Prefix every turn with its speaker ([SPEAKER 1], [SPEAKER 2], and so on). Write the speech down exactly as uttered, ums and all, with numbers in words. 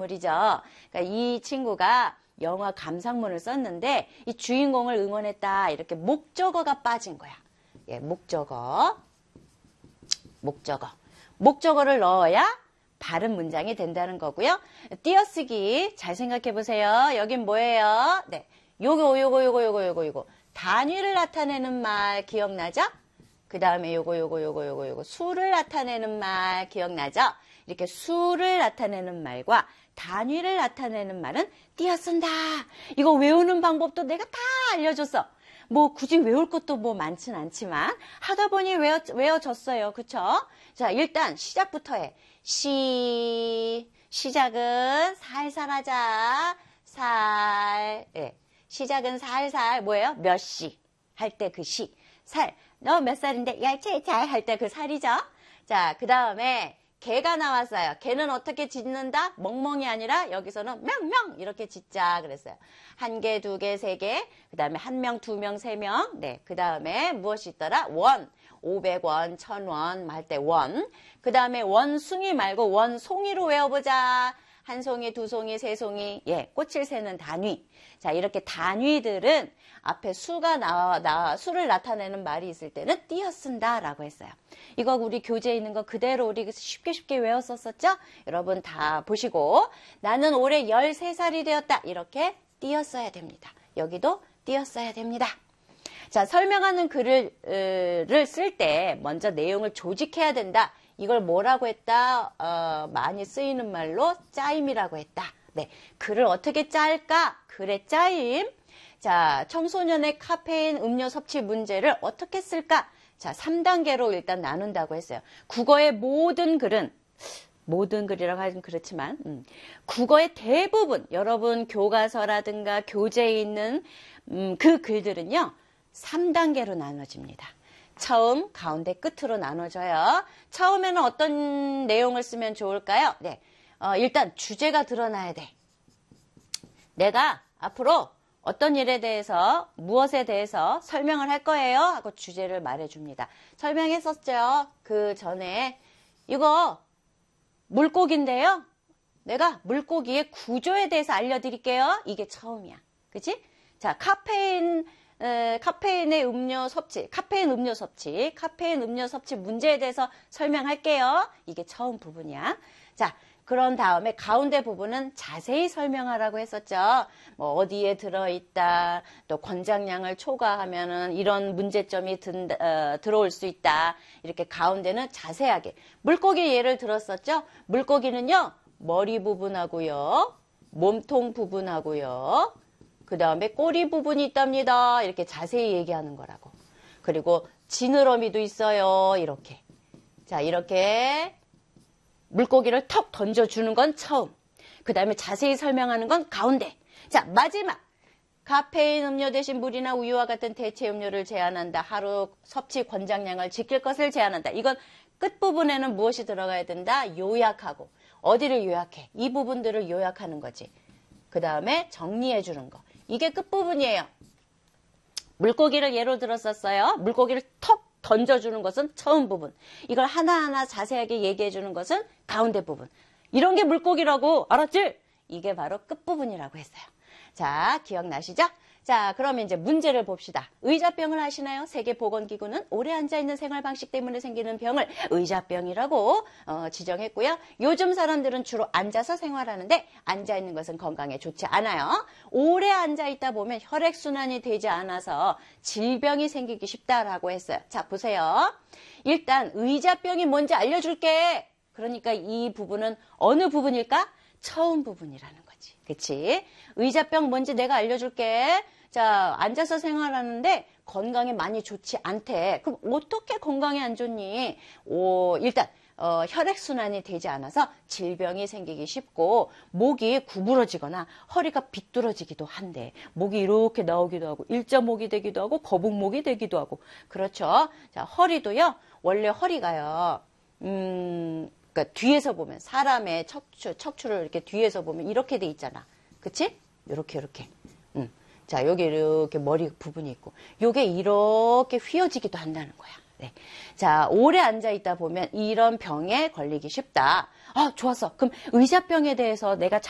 [SPEAKER 1] 인물이죠. 그러니까 이 친구가 영화 감상문을 썼는데 이 주인공을 응원했다. 이렇게 목적어가 빠진 거야. 예, 목적어. 목적어. 목적어를 넣어야 바른 문장이 된다는 거고요. 띄어쓰기 잘 생각해 보세요. 여긴 뭐예요? 네. 요거, 요거, 요거, 요거, 요거, 요거. 단위를 나타내는 말 기억나죠? 그 다음에 요거, 요거, 요거, 요거, 요거. 수를 나타내는 말 기억나죠? 이렇게 수를 나타내는 말과 단위를 나타내는 말은 띄어쓴다. 이거 외우는 방법도 내가 다 알려줬어. 뭐 굳이 외울 것도 뭐 많진 않지만 하다 보니 외워, 외워졌어요. 그쵸? 자, 일단 시작부터 해. 시, 시작은 살살 하자. 살, 예. 시작은 살살, 뭐예요? 몇 시. 할 때 그 시. 살. 너 몇 살인데? 야, 쟤, 잘 할 때 그 살이죠? 자, 그 다음에 개가 나왔어요. 개는 어떻게 짖는다? 멍멍이 아니라 여기서는 명명 이렇게 짖자 그랬어요. 한 개, 두 개, 세 개. 그 다음에 한 명, 두 명, 세 명. 네, 그 다음에 무엇이 있더라? 원. 오백 원, 천 원 할 때 원. 그 다음에 원숭이 말고 원송이로 외워보자. 한 송이, 두 송이, 세 송이. 예, 꽃을 세는 단위. 자, 이렇게 단위들은 앞에 수가 나와, 나와, 수를 나타내는 말이 있을 때는 띄어쓴다 라고 했어요. 이거 우리 교재에 있는 거 그대로 우리 쉽게 쉽게 외웠었었죠? 여러분 다 보시고 나는 올해 열세 살이 되었다. 이렇게 띄어써야 됩니다. 여기도 띄어써야 됩니다. 자, 설명하는 글을 쓸 때 먼저 내용을 조직해야 된다. 이걸 뭐라고 했다? 어, 많이 쓰이는 말로 짜임이라고 했다. 네, 글을 어떻게 짤까? 글의 짜임. 자, 청소년의 카페인 음료 섭취 문제를 어떻게 쓸까? 자, 삼 단계로 일단 나눈다고 했어요. 국어의 모든 글은 모든 글이라고 하긴 그렇지만 음, 국어의 대부분 여러분 교과서라든가 교재에 있는 음, 그 글들은요. 삼 단계로 나눠집니다. 처음, 가운데, 끝으로 나눠져요. 처음에는 어떤 내용을 쓰면 좋을까요? 네, 어, 일단 주제가 드러나야 돼. 내가 앞으로 어떤 일에 대해서 무엇에 대해서 설명을 할 거예요 하고 주제를 말해줍니다. 설명했었죠. 그 전에 이거 물고기인데요. 내가 물고기의 구조에 대해서 알려드릴게요. 이게 처음이야. 그치? 자, 카페인 에, 카페인의 음료 섭취, 카페인 음료 섭취, 카페인 음료 섭취 문제에 대해서 설명할게요. 이게 처음 부분이야. 자, 그런 다음에 가운데 부분은 자세히 설명하라고 했었죠. 뭐 어디에 들어있다, 또 권장량을 초과하면은 이런 문제점이 든, 어, 들어올 수 있다. 이렇게 가운데는 자세하게. 물고기 예를 들었었죠. 물고기는요, 머리 부분하고요, 몸통 부분하고요, 그 다음에 꼬리 부분이 있답니다. 이렇게 자세히 얘기하는 거라고. 그리고 지느러미도 있어요. 이렇게. 자, 이렇게 물고기를 턱 던져주는 건 처음. 그 다음에 자세히 설명하는 건 가운데. 자, 마지막. 카페인 음료 대신 물이나 우유와 같은 대체 음료를 제한한다. 하루 섭취 권장량을 지킬 것을 제한한다. 이건 끝부분에는 무엇이 들어가야 된다? 요약하고. 어디를 요약해? 이 부분들을 요약하는 거지. 그 다음에 정리해 주는 거. 이게 끝부분이에요. 물고기를 예로 들었었어요. 물고기를 턱 던져주는 것은 처음 부분. 이걸 하나하나 자세하게 얘기해 주는 것은 가운데 부분. 이런 게 물고기라고 알았지? 이게 바로 끝부분이라고 했어요. 자, 기억나시죠? 자, 그러면 이제 문제를 봅시다. 의자병을 아시나요? 세계보건기구는 오래 앉아있는 생활 방식 때문에 생기는 병을 의자병이라고 어, 지정했고요. 요즘 사람들은 주로 앉아서 생활하는데 앉아있는 것은 건강에 좋지 않아요. 오래 앉아있다 보면 혈액순환이 되지 않아서 질병이 생기기 쉽다라고 했어요. 자, 보세요. 일단 의자병이 뭔지 알려줄게. 그러니까 이 부분은 어느 부분일까? 처음 부분이라는 거지. 그치? 의자병 뭔지 내가 알려줄게. 자, 앉아서 생활하는데 건강에 많이 좋지 않대. 그럼 어떻게 건강에 안 좋니? 오, 일단 어, 혈액순환이 되지 않아서 질병이 생기기 쉽고 목이 구부러지거나 허리가 비뚤어지기도 한대. 목이 이렇게 나오기도 하고 일자목이 되기도 하고 거북목이 되기도 하고. 그렇죠? 자, 허리도요. 원래 허리가요. 음... 그러니까 뒤에서 보면 사람의 척추, 척추를 이렇게 뒤에서 보면 이렇게 돼 있잖아. 그치? 요렇게, 요렇게. 음. 자, 여기 이렇게 머리 부분이 있고, 요게 이렇게 휘어지기도 한다는 거야. 네. 자, 오래 앉아있다 보면 이런 병에 걸리기 쉽다. 아, 좋았어. 그럼 의자병에 대해서 내가 잘